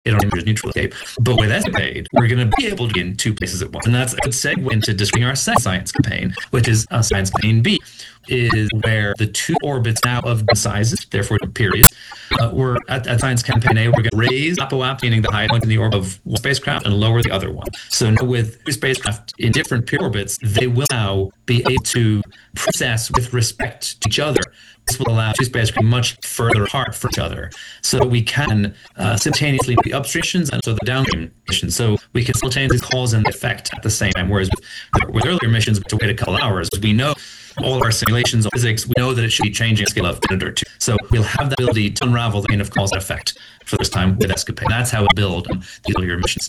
it only measures neutral escape. But with Escapade, we're going to be able to be in two places at once. And that's a good segue into discussing our second science campaign, which is Science Campaign B, is where the two orbits now of the sizes, therefore the periods, we're at Science Campaign A, we're going to raise apoapsis, meaning the high point in the orbit of one spacecraft, and lower the other one. So now with two spacecraft in different period orbits, they will now be able to process with respect to each other. This will allow two spacecraft much further apart from each other, so we can simultaneously do the upstream missions and so the downstream missions. So we can simultaneously cause and effect at the same time. Whereas with earlier missions, we have to wait a couple hours. We know all of our simulations of physics, we know that it should be changing a scale of a minute or two. So we'll have the ability to unravel the chain of cause and effect for this time with Escapade. That's how we build these earlier missions.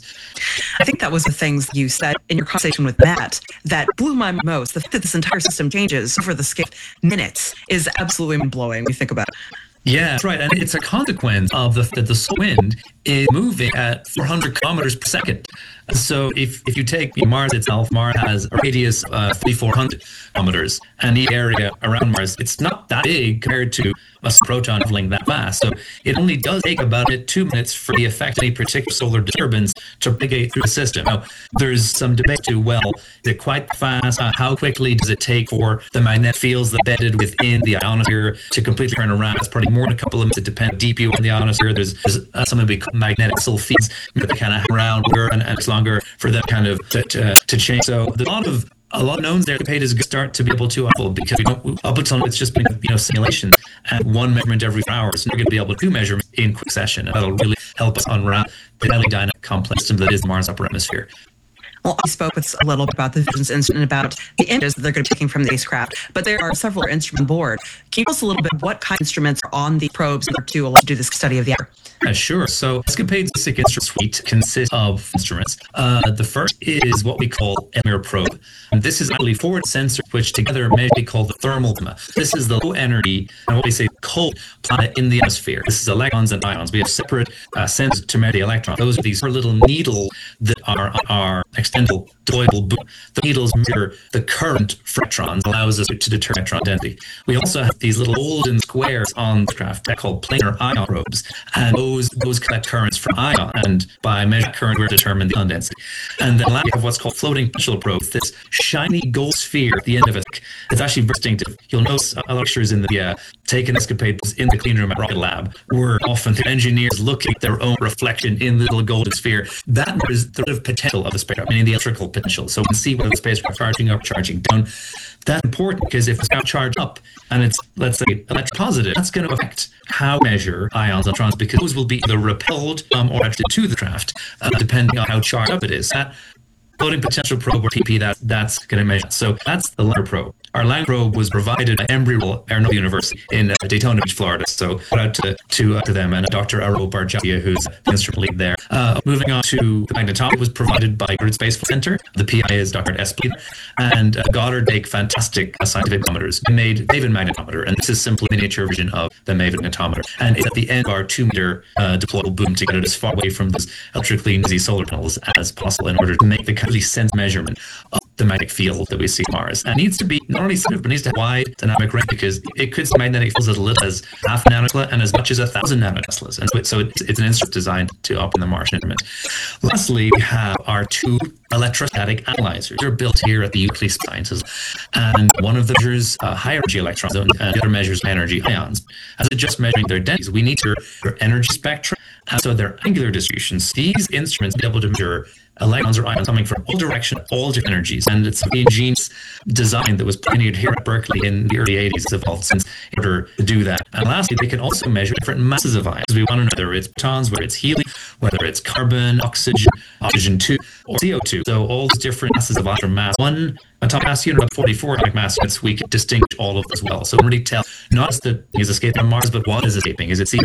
I think that was the things that you said in your conversation with Matt that blew my mind most. The fact that this entire system changes over the scale of minutes is absolutely mind-blowing when you think about it. Yeah, that's right. And it's a consequence of the that the solar wind is moving at 400 kilometers per second. So if you take Mars itself, Mars has a radius of 3,400 kilometers, and the area around Mars, it's not that big compared to a proton traveling that fast. So it only does take about 2 minutes for the effect of any particular solar disturbance to propagate through the system. Now, there's some debate too, well, is it quite fast? How quickly does it take for the magnetic fields embedded within the ionosphere to completely turn around? It's probably more than a couple of minutes. It depends how deep you are in the ionosphere. There's something we call magnetic sulfides that kind of hang around and it's longer for them kind of to change. So there's a lot of knowns there. Escapade is a good start to be able to unfold because we don't, up until it's just been simulations and one measurement every 4 hours. And we're going to be able to do measurements in quick session, and that'll really help us unravel the highly dynamic complex system that is Mars' upper atmosphere. Well, I spoke with a little bit about the Visions instrument, about the images that they're going to be taking from the spacecraft, but there are several instruments on board. Can you tell us a little bit what kind of instruments are on the probes in order to allow you to do this study of the air? Sure. So Escapade's basic instrument suite consists of instruments. The first is what we call EMIR probe. And this is actually 4 sensors which together measure what we call the thermal gamma. This is the low energy and what we say cold planet in the atmosphere. This is electrons and ions. We have separate sensors to measure the electrons. Those are these little needles that are extendable, deployable boom. The needles measure the current for electrons, allows us to determine electron density. We also have these little golden squares on the craft that are called planar ion probes, and those collect currents from ion, and by measuring current, we determine the ion density. And then lastly, we have what's called floating potential probes. This shiny gold sphere at the end of it. It's actually very distinctive. You'll notice a lot of lectures in the taken Escapade in the clean room at Rocket Lab were often the engineers looking at their own reflection in the little golden sphere. That is the potential of the spacecraft, meaning the electrical potential. So we can see whether the spacecraft is charging up, charging down. That's important because if it's got charged up and it's, let's say, electropositive, that's going to affect how we measure ions and electrons, because those will be either repelled or attracted to the craft, depending on how charged up it is. That floating potential probe, or PP, that's going to measure. So that's the LANDR probe. Our LANDR probe was provided by Embry-Riddle Aeronautical University in Daytona Beach, Florida. So shout out to them, and Dr. Arup Barjatia, who's the instrument lead there. Moving on to the magnetometer, was provided by Goddard Space Flight Center. The PI is Dr. S. P. And Goddard make fantastic scientific magnetometers. They made MAVEN magnetometer, and this is simply a miniature version of the MAVEN magnetometer. And it's at the end of our 2-meter deployable boom to get it as far away from those electrically noisy solar panels as possible in order to make the complete sense measurement of the magnetic field that we see on Mars. And it needs to be not only sensitive, but needs to have wide dynamic range, because it could see magnetic fields as little as half a nanotesla and as much as 1,000 nanoteslas. And so it's an instrument designed to operate in the Martian environment. Lastly, we have our 2 electrostatic analyzers. They're built here at the UCLA Sciences, and one of them measures high energy electrons, and the other measures high energy ions. As it's just measuring their densities, we need their energy spectrum, and so their angular distributions. These instruments will be able to measure electrons or ions coming from all directions, all different energies, and it's the ingenious design that was pioneered here at Berkeley in the early 80s. It's evolved since in order to do that. And lastly, they can also measure different masses of ions. We want to know whether it's protons, whether it's helium, whether it's carbon, oxygen 2, or CO2. So all these different masses of ions from mass 1 atomic mass unit up 44 atomic mass units, we can distinguish all of them as well. So we really tell not just that is escaping from Mars, but what is escaping. Is it CO2?